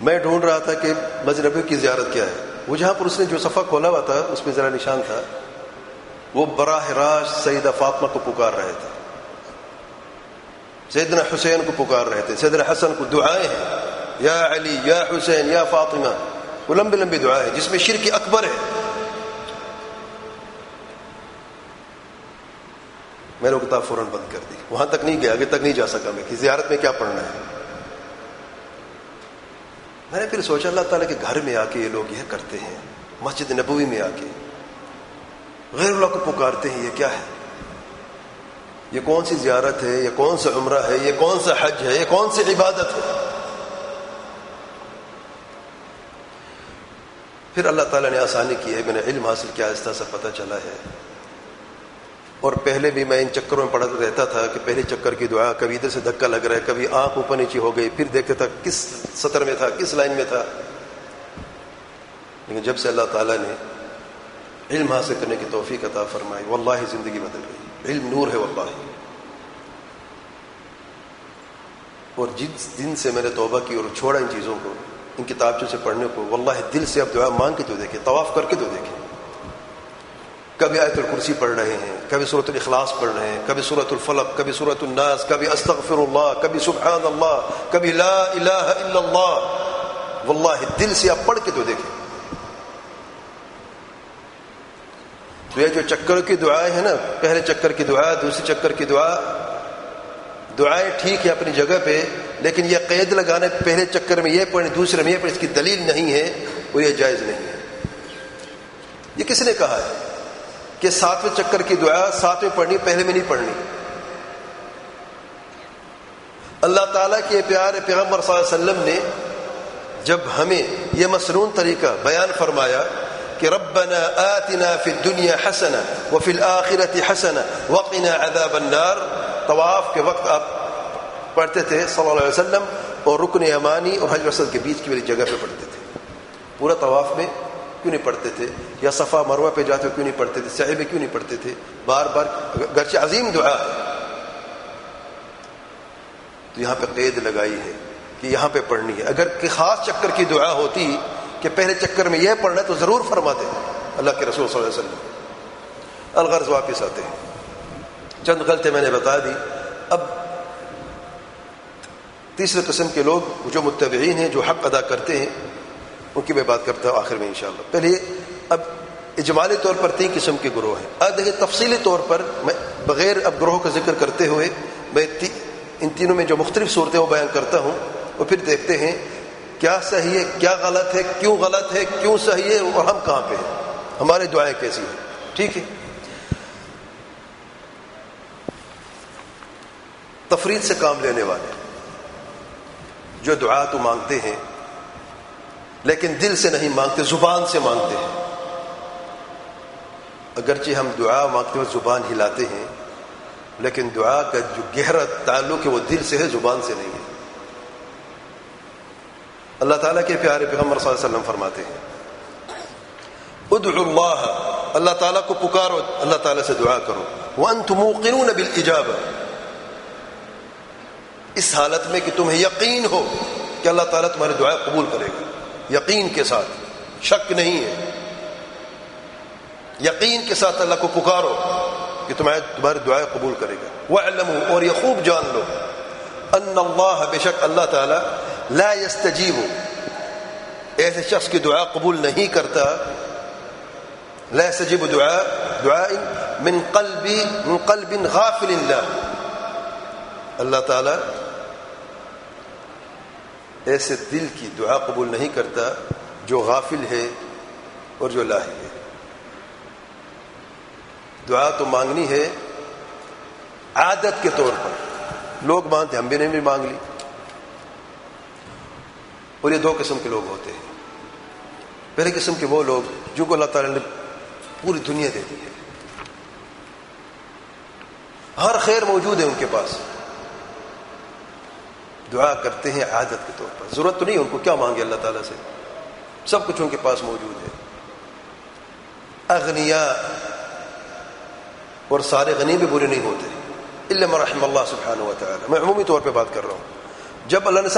میں ڈھونڈ رہا تھا کہ مسجد نبوی کی زیارت کیا ہے. وہ جہاں پر اس نے جو صفحہ کھولا ہوا تھا اس میں ذرا نشان تھا، وہ براہ راست سیدہ فاطمہ کو پکار رہے تھے، سیدنا حسین کو پکار رہے تھے، سیدنا حسن کو. دعائیں ہیں یا علی یا حسین یا فاطمہ، وہ لمبی لمبی دعائیں ہیں جس میں شرک اکبر ہے. میں نے وہ کتاب فوراً بند کر دی، وہاں تک نہیں گیا، آگے تک نہیں جا سکا میں کہ زیارت میں کیا پڑھنا ہے. میں نے پھر سوچا اللہ تعالیٰ کے گھر میں آ کے یہ لوگ یہ کرتے ہیں، مسجد نبوی میں آ کے غیر اللہ کو پکارتے ہیں، یہ کیا ہے؟ یہ کون سی زیارت ہے؟ یہ کون سا عمرہ ہے؟ یہ کون سا حج ہے؟ یہ کون سی عبادت ہے؟ پھر اللہ تعالیٰ نے آسانی کی ہے، میں نے علم حاصل کیا، آہستہ سے پتہ چلا ہے. اور پہلے بھی میں ان چکروں میں پڑا رہتا تھا کہ پہلے چکر کی دعا کبھی ادھر سے دھکا لگ رہا ہے، کبھی آنکھ اوپر نیچے ہو گئی، پھر دیکھتا تھا کس سطر میں تھا، کس لائن میں تھا. لیکن جب سے اللہ تعالیٰ نے علم حاصل کرنے کی توفیق عطا فرمائی، واللہ زندگی بدل گئی. علم نور ہے واللہ. اور جس دن سے میں نے توبہ کی اور چھوڑا ان چیزوں کو، ان کتابوں سے پڑھنے کو، واللہ دل سے اب دعا مانگ کے تو دیکھیں، طواف کر کے تو دیکھیں. کبھی آیت الکرسی پڑھ رہے ہیں، کبھی سورۃ الاخلاص پڑھ رہے ہیں، کبھی سورۃ الفلق، کبھی سورۃ الناس، کبھی استغفر اللہ، کبھی سبحان اللہ، کبھی لا الہ الا اللہ. واللہ دل سے آپ پڑھ کے تو دیکھیں. تو یہ جو چکر کی دعائیں ہیں نا، پہلے چکر کی دعا، دوسرے چکر کی دعا، دعائیں ٹھیک ہے اپنی جگہ پہ، لیکن یہ قید لگانا پہلے چکر میں یہ پڑھیں دوسرے میں یہ پڑھیں، اس کی دلیل نہیں ہے، وہ یہ جائز نہیں ہے. یہ کس نے کہا ہے کہ ساتویں چکر کی دعا ساتویں پڑھنی، پہلے میں نہیں پڑھنی؟ اللہ تعالیٰ کے پیارے پیغمبر صلی اللہ علیہ وسلم نے جب ہمیں یہ مسنون طریقہ بیان فرمایا کہ ربنا آتنا فی الدنیا حسنہ وفی الآخرۃ حسنہ وقنا عذاب النار، طواف کے وقت آپ پڑھتے تھے صلی اللہ علیہ وسلم، اور رکن یمانی اور حجر اسود کے بیچ کی والی جگہ پہ پڑھتے تھے. پورا طواف میں کیوں نہیں پڑھتے تھے؟ یا صفا مروہ پہ جاتے ہوئے کیوں نہیں پڑھتے تھے؟ سعی میں کیوں نہیں پڑھتے تھے؟ بار بار، گرچہ عظیم دعا ہے، تو یہاں پہ قید لگائی ہے کہ یہاں پہ پڑھنی ہے. اگر کہ خاص چکر کی دعا ہوتی کہ پہلے چکر میں یہ پڑھنا ہے تو ضرور فرماتے اللہ کے رسول صلی اللہ علیہ وسلم. الغرض واپس آتے ہیں، چند غلطی میں نے بتا دی. اب تیسرے قسم کے لوگ جو متبعین ہیں، جو حق ادا کرتے ہیں، ان کی میں بات کرتا ہوں آخر میں انشاءاللہ. پہلے اب اجمالی طور پر 3 قسم کے گروہ ہیں. آج دیکھیں تفصیلی طور پر میں بغیر اب گروہ کا ذکر کرتے ہوئے میں ان تینوں میں جو مختلف صورتیں وہ بیان کرتا ہوں، اور پھر دیکھتے ہیں کیا صحیح ہے، کیا غلط ہے، کیوں غلط ہے، کیوں صحیح ہے، اور ہم کہاں پہ ہیں، ہماری دعائیں کیسی ہیں. ٹھیک ہے. تفرید سے کام لینے والے جو دعا تو مانگتے ہیں لیکن دل سے نہیں مانگتے، زبان سے مانگتے ہیں. اگرچہ ہم دعا مانگتے ہوئے زبان ہلاتے ہیں، لیکن دعا کا جو گہرا تعلق ہے وہ دل سے ہے، زبان سے نہیں ہے. اللہ تعالیٰ کے پیارے پیغمبر صلی اللہ علیہ وسلم فرماتے ہیں ادعوا اللہ، اللہ تعالیٰ کو پکارو، اللہ تعالیٰ سے دعا کرو، وانتم موقنون بالاجابہ، اس حالت میں کہ تمہیں یقین ہو کہ اللہ تعالیٰ تمہاری دعا قبول کرے گا. یقین کے ساتھ، شک نہیں ہے، یقین کے ساتھ اللہ کو پکارو کہ تمہاری دعائیں قبول کرے گا. وَاعْلَمُوا، اور یہ خوب جان لو، ان اللہ، بے شک اللہ تعالی، لا یستجیب، ایسے شخص کی دعا قبول نہیں کرتا. لا یستجیب دعاء من قلب غافل اللہ، اللہ تعالی ایسے دل کی دعا قبول نہیں کرتا جو غافل ہے اور جو لاہی ہے. دعا تو مانگنی ہے عادت کے طور پر، لوگ مانتے، ہم بھی نے بھی مانگ لی. اور یہ 2 قسم کے لوگ ہوتے ہیں. پہلے قسم کے وہ لوگ جو کو اللہ تعالی نے پوری دنیا دے دی ہے، ہر خیر موجود ہے ان کے پاس، دعا کرتے ہیں عادت کے طور پر. ضرورت تو نہیں ان کو کیا مانگے اللہ تعالیٰ سے، سب کچھ ان کے پاس موجود ہے. اغنیاء، اور سارے غنی بھی برے نہیں ہوتے، الا من رحم اللہ سبحانہ و تعالی. میں عمومی طور پہ بات کر رہا ہوں. جب اللہ نے